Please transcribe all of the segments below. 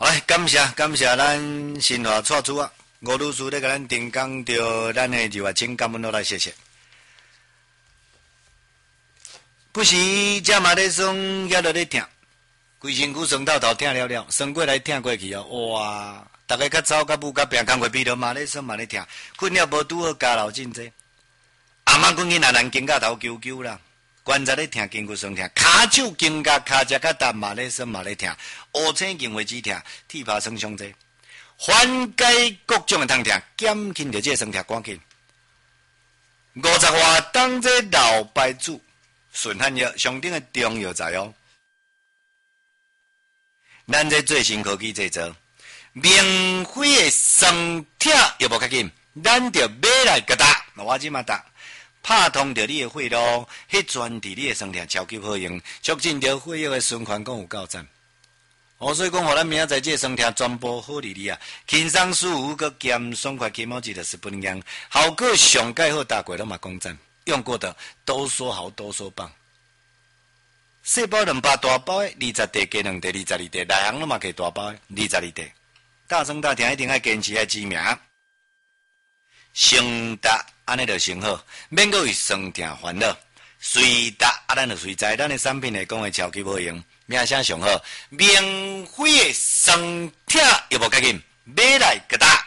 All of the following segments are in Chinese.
哎，感谢咱新华蔡主啊，吴律师咧甲咱提供着咱的就话请感恩落来，谢谢。不时这嘛咧酸，也落咧疼，规身躯酸透透疼了了，酸过来疼过去哦，哇！大家较走较舞较拼，工课比着嘛咧酸嘛咧疼，困了无拄好家老真济。阿妈讲囡仔人肩胛头揪揪啦，关节咧疼，筋骨酸疼，骹手肩胛骹只甲搭嘛咧酸嘛咧疼，乌青筋会止疼，铁拍酸伤济，缓解各种的疼痛，减轻着这酸痛赶紧。50话当这老白主。顺汉药上顶的中药材哦，咱这最新科技制作，免费的酸痛药无较紧，咱着买来个打，我即马打，拍通着你的血路，迄专治你的酸痛超级好用，促进着血液的循环，讲有够赞。所以讲，互咱明仔载这酸痛全部好利利啊，轻松舒服，佮咸爽快，起毛剂的10分钟，效果上盖好，大过拢嘛讲赞。用过的都说好，都说棒。细包2包，大包的20袋加2袋22袋，内行拢嘛给大包的22袋。大声大听一定要坚持，要知名。成达安尼就成好，免阁为酸痛烦恼。随达咱就随在咱的产品来讲的超级好用，名声上好，免费的酸痛又无较紧，买来个打。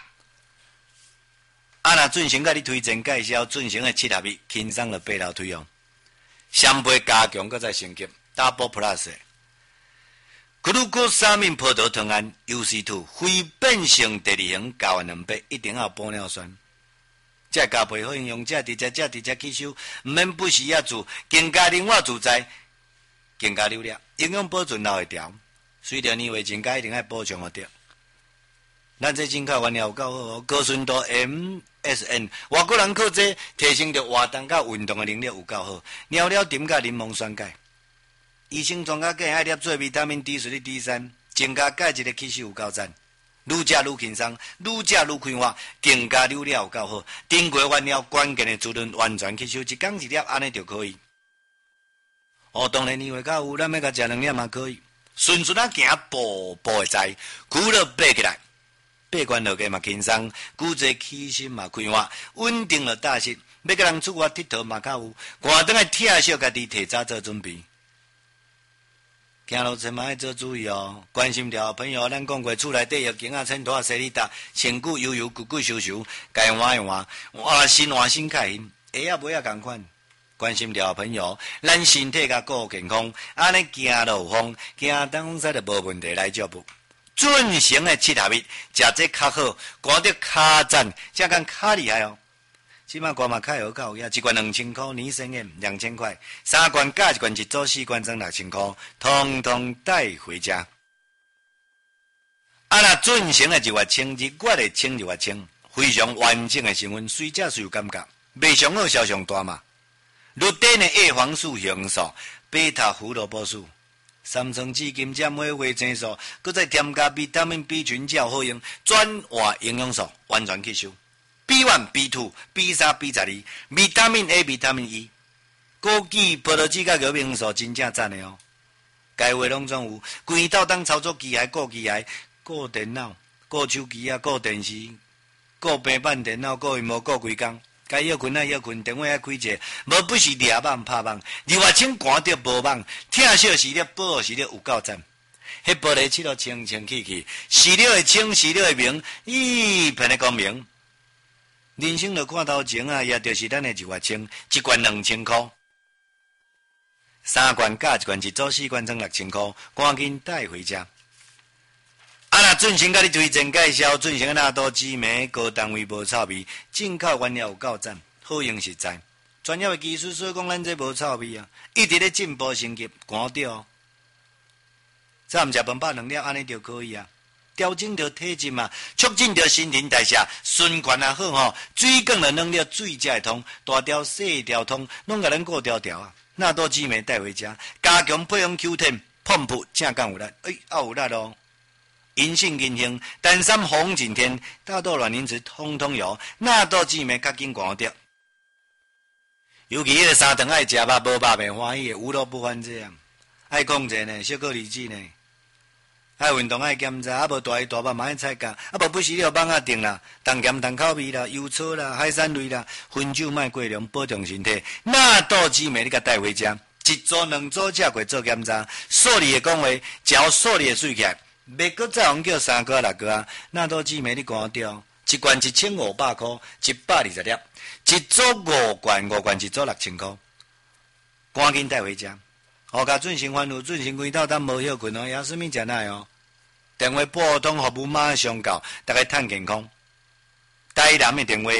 若进行甲你推荐介绍，进行的7合一，轻松了8楼推哦。双倍加强，搁再升级 ，Double Plus。Glucosamine 葡萄糖胺 UC2 非变性第2型加完2倍，一定要玻尿酸。这加倍好用，这直接吸收，唔免不时也做，更加灵活自在，更加流量，营养保存留会调。随着年岁增加，一定要补充好着。咱这进口原料有够好哦，高纯度 MSN， 外国人靠这提升着活动甲运动的能力有够好。尿了点甲柠檬酸钙，医生专家建议摄做维他命 D 水的 D3，增加钙质的吸收有够赞。愈食愈轻松，愈食愈开发，更加流量有够好。经过原料关键的滋润，完全吸收，一缸一粒安尼就可以。当然年岁较有，咱要甲食2粒嘛可以。顺顺行，步步会知，骨头爬起来。爬关落去嘛轻松，骨质起身嘛开发，稳定了大势。要甲人出外佚佗嘛较有，赶等来疼惜家己提早做准备。行路千万要做注意哦，关心条朋友，咱讲过厝内底要经啊，穿拖洗哩搭，身躯油油，骨骨收收，该换换，换新开心，下啊尾啊共款。关心条朋友，咱身体甲顾健康，安尼行路风，行当时就无问题来照顾。准成的7合一，食这较好，赶着较赞，这讲较厉害哦。即马关嘛较好搞呀，一罐2000块，年生的2000块，3罐加1罐一组4罐装6000块，通通带回家。若准成的就越清，日月的清就越清，非常完整的成分，随食随有感觉，袂上好销上大嘛。绿碘的叶黄素、红素、贝塔胡萝卜素。3层紫金针花维生素，搁再添加维他命 B 群较好用，转化营养素完全吸收。B1、B2、B3、B12，维他命 A、维他命 E， 枸杞、葡萄籽甲牛维生素真正赞的哦。该话拢总有，规道当操作机械、顾机械、顾电脑、顾手机啊、顾电视、顾平板电脑、顾荧幕、顾规工。该要困啊要困，电话要开者，无不是抓网拍网，二月清赶着无网，疼惜时咧保护时咧有够赞。迄玻璃漆都清清气气，视了会清，视了会明，一片的光明。人生就看头前啊，也就是咱的2月清，一罐2000块，3罐加1罐一组4罐装6000块，赶紧带回家。若准成甲你推荐介绍，准成纳多紫莓高单位无臭味，进口原料有够赞，好用实在。专业的技术，所以讲咱这无臭味啊，一直咧进步升级，赶着哦。早毋食饭饱2粒，安尼就可以啊。调整着体质嘛，促进着新陈代谢，循环也好吼，水管的能力水才会通，大条细条通，拢甲咱顾条条啊。纳多紫莓带回家，加强配方 Q10， 碰扑正刚有力，有力哦。银杏、银杏、丹参、红景天、大豆卵磷脂，通通有。纳豆紫莓较紧赶着。尤其迄个3顿爱食肉，无肉袂欢喜的，无肉不欢这样。爱控制呢，小个日子呢。 爱运动爱检查，无大鱼大肉嘛爱菜价，无不时了网仔定啦，重咸重口味啦，油炒啦，海鲜类啦，薰酒莫过量，保重身体。那倒姊妹你甲带回家，一组两组食过做检查，数理的讲话，只要数理的水起来，袂搁再用叫3个6个啊。那倒姊妹你看掉，一罐1500块，120粒，一组5罐，5罐一组6000块，赶紧带回家。哦，甲准成烦恼，准成规斗，咱无休困哦，也什么真爱哦。电话拨通服务马上到，大家趁健康。台南的电话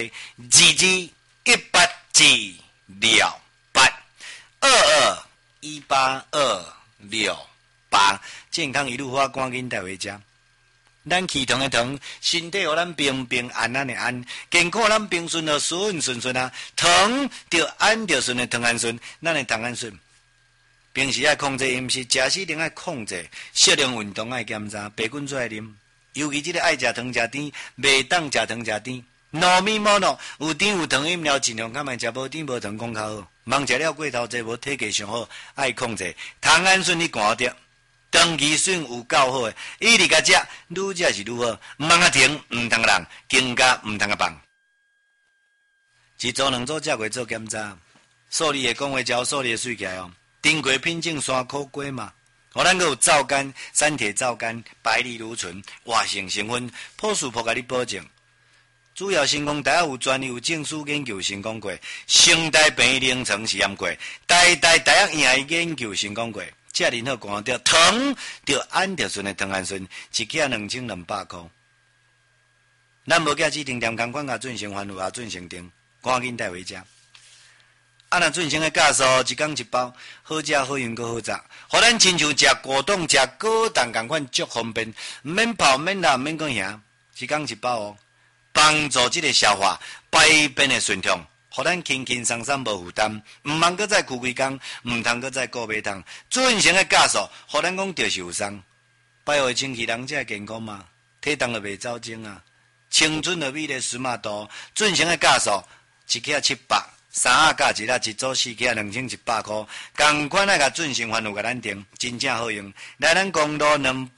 2218221828，健康一路花，赶紧带回家。咱气糖的糖，身体互咱平平安安的安，健康咱平顺的顺顺顺啊。糖着安着顺的糖安顺，咱的糖安顺。平时爱控制饮食，食时定爱控制，适量运动爱检查，白滚水爱啉。尤其这个爱食糖食甜，袂当食糖食甜。糯米馍咯，有甜有糖饮料尽量较莫食无甜无糖讲较好。忙食了过头济，无体格上好，爱控制。糖安顺你看着，长期顺有够好诶，一直甲食，愈食是愈好。毋通啊停，毋通人，更加毋通啊放。一组两组食过做检查，数理的讲话交数理的水起来哦。丁过品种3苦果嘛，互咱阁有皂苷、三铁皂苷、白藜芦醇、活性成分，朴素朴甲你保证。主要成功大家有专利有证书研究成功过，成大病院临床试验过，大学院系研究成功过。这人好看到糖着安着顺的糖安顺，一克2200块。咱无价指定店同款甲准成烦恼啊准成定，赶紧带回家。啊，那准成的价数一天一包，好食好用阁好食，互咱亲像食果冻、食果冻同款，足方便，毋免泡、免辣、免讲遐，一天一包哦，帮助这个消化、排便的顺畅，互咱轻轻松松无负担，毋通阁再苦几工，毋通阁再顾买汤。准成的价数，互咱讲着受伤，拜会清气人才健康嘛，体重就袂走精啊，青春的美丽时马度，准成的价数一克700。3盒加一粒，一组4克2100块，同款啊，甲准成烦恼甲咱订，真正好用。来咱公路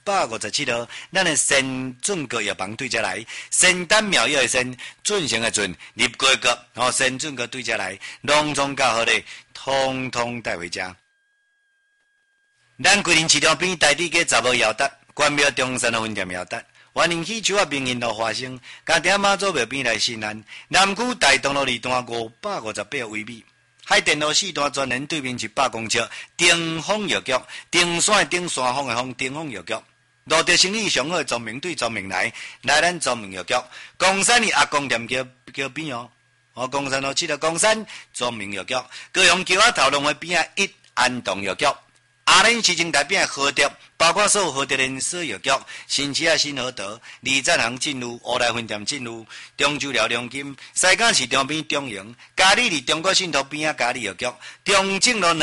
257号，咱的先准阁药房对遮来，仙丹妙药的仙，准成的准，入过阁，先准阁对遮来，隆重较好咧，通通带回家。咱桂林市场边台底街10号药达，关庙中山的分店药达。欢迎喜球啊！名人路花生，家丁妈祖庙边来新安，南区大东路2段558微米，海淀路4段专人对面100公尺，顶峰药局，顶山的顶山峰的峰，顶峰药局，路德生意上好的专门对专门来咱专门药局，公山的阿公店桥边哦，公山路7号公山专门药局，高雄桥仔头龙的边1安东药局。阿莲市政大边和德，包括所有和德连锁药局，新市啊新和德、李赞行进入乌来分店进入中州寮良金、西港市场边中营、嘉里伫中国信托边嘉里药局、中正路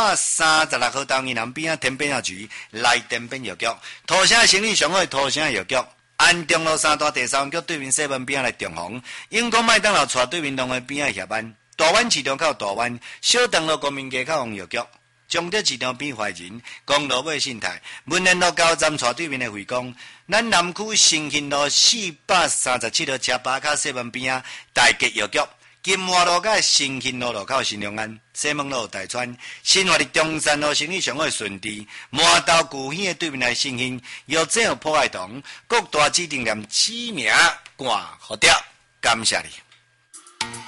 236号东银行边天边药局来天边药局、土城生意上好的土城药局。安中路3段第3局对面西门边来中红，永康麦当劳带对面龙的边协安，大湾市场靠大湾，小东路国民街靠红药局。中德市场边怀仁，公路尾信泰，文联路高站带对面的惠光，咱南区新兴路437号车巴卡西门边大吉药局，金华路甲新兴路路口新隆安，西门路大川，新华的中山路生意上好顺利，麻豆古县的对面的新兴，药店有破坏堂，各大指定店知名挂好掉，感谢你。